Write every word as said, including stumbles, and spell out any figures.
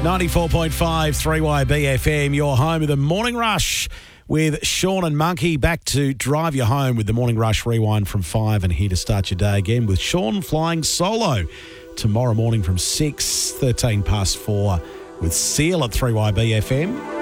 ninety-four point five three Y B F M, your home of the Morning Rush with Sean and Monkey. Back to drive you home with the Morning Rush Rewind from five, and here to start your day again with Sean flying solo tomorrow morning from six, thirteen past four with Seal at three Y B F M.